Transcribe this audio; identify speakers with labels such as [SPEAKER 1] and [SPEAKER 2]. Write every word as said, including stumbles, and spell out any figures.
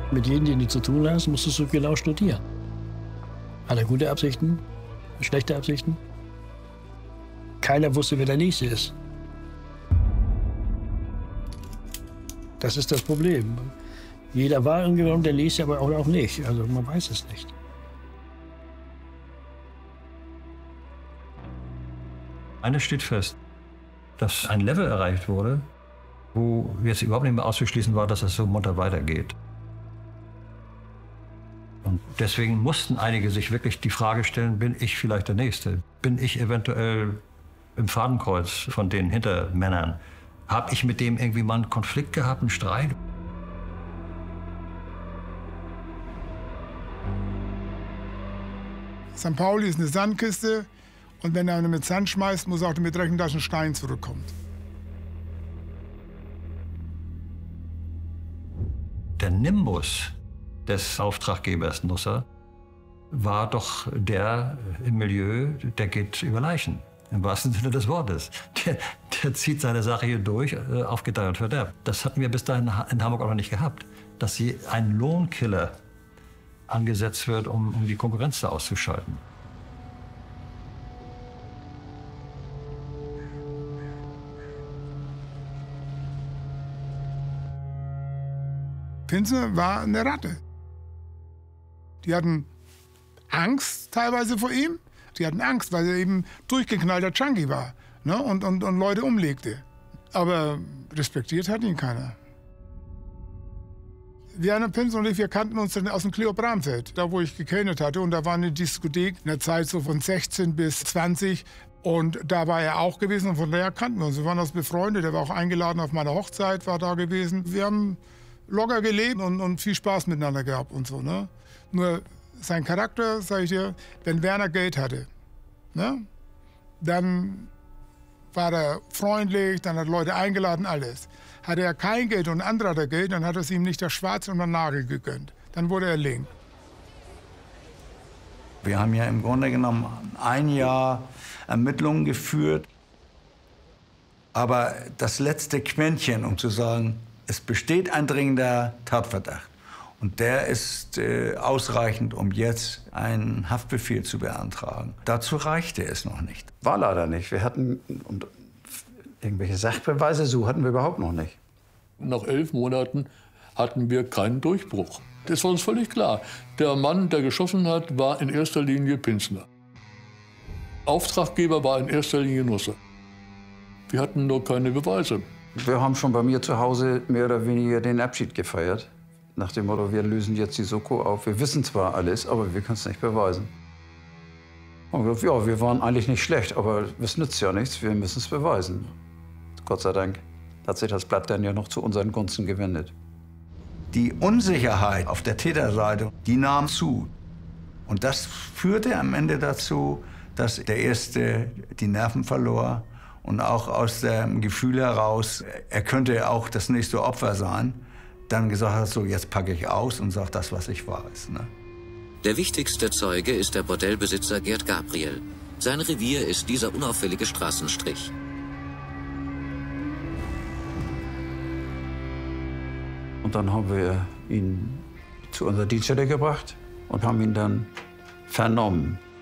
[SPEAKER 1] Mit jedem, den du zu tun hast, musstest du genau studieren. Hat er gute Absichten, schlechte Absichten? Keiner wusste, wer der Nächste ist. Das ist das Problem. Jeder war irgendwie der Nächste, aber auch nicht. Also man weiß es nicht.
[SPEAKER 2] Eines steht fest, dass ein Level erreicht wurde, wo jetzt überhaupt nicht mehr auszuschließen war, dass es so munter weitergeht. Und deswegen mussten einige sich wirklich die Frage stellen, bin ich vielleicht der Nächste? Bin ich eventuell im Fadenkreuz von den Hintermännern? Habe ich mit dem irgendwie mal einen Konflikt gehabt, einen Streit?
[SPEAKER 3] Sankt Pauli ist eine Sandkiste und wenn er eine mit Sand schmeißt, muss er auch damit rechnen, dass ein Stein zurückkommt.
[SPEAKER 2] Der Nimbus des Auftraggebers Nusser war doch der im Milieu, der geht über Leichen, im wahrsten Sinne des Wortes. Der, der zieht seine Sache hier durch, äh, auf Gedeih und Verderb. Das hatten wir bis dahin in Hamburg auch noch nicht gehabt, dass hier ein Lohnkiller angesetzt wird, um, um die Konkurrenz da auszuschalten.
[SPEAKER 3] Pinse war eine Ratte. Die hatten Angst teilweise vor ihm. Die hatten Angst, weil er eben durchgeknallter Junkie war, ne? und, und, und Leute umlegte. Aber respektiert hat ihn keiner. Werner Pinse und ich, wir kannten uns aus dem Cleo Bramfeld, da wo ich gekellnert hatte. Und da war eine Diskothek in der Zeit so von sechzehn bis zwanzig. Und da war er auch gewesen und von daher kannten wir uns. Wir waren uns befreundet. Er war auch eingeladen auf meine Hochzeit, war da gewesen. Wir haben locker gelebt und, und viel Spaß miteinander gehabt und so. Ne? Nur sein Charakter, sag ich dir, wenn Werner Geld hatte, ne? Dann war er freundlich, dann hat Leute eingeladen, alles. Hatte er kein Geld und ein anderer hatte Geld, dann hat es ihm nicht das Schwarz und den Nagel gegönnt. Dann wurde er link.
[SPEAKER 4] Wir haben ja im Grunde genommen ein Jahr Ermittlungen geführt. Aber das letzte Quäntchen, um zu sagen, es besteht ein dringender Tatverdacht. Und der ist äh, ausreichend, um jetzt einen Haftbefehl zu beantragen. Dazu reichte es noch nicht.
[SPEAKER 5] War leider nicht. Wir hatten und irgendwelche Sachbeweise, so hatten wir überhaupt noch nicht.
[SPEAKER 6] Nach elf Monaten hatten wir keinen Durchbruch. Das war uns völlig klar. Der Mann, der geschossen hat, war in erster Linie Pinsner. Auftraggeber war in erster Linie Nusser. Wir hatten nur keine Beweise.
[SPEAKER 5] Wir haben schon bei mir zu Hause mehr oder weniger den Abschied gefeiert. Nach dem Motto, wir lösen jetzt die Soko auf. Wir wissen zwar alles, aber wir können es nicht beweisen. Und wir, ja, wir waren eigentlich nicht schlecht, aber es nützt ja nichts, wir müssen es beweisen. Gott sei Dank hat sich das Blatt dann ja noch zu unseren Gunsten gewendet.
[SPEAKER 4] Die Unsicherheit auf der Täterseite, die nahm zu. Und das führte am Ende dazu, dass der Erste die Nerven verlor und auch aus dem Gefühl heraus, er könnte auch das nächste Opfer sein, dann gesagt hat, so jetzt packe ich aus und sage das, was ich weiß. Ne?
[SPEAKER 7] Der wichtigste Zeuge ist der Bordellbesitzer Gerd Gabriel. Sein Revier ist dieser unauffällige Straßenstrich.
[SPEAKER 5] Und dann haben wir ihn zu unserer Dienststelle gebracht und haben ihn dann vernommen.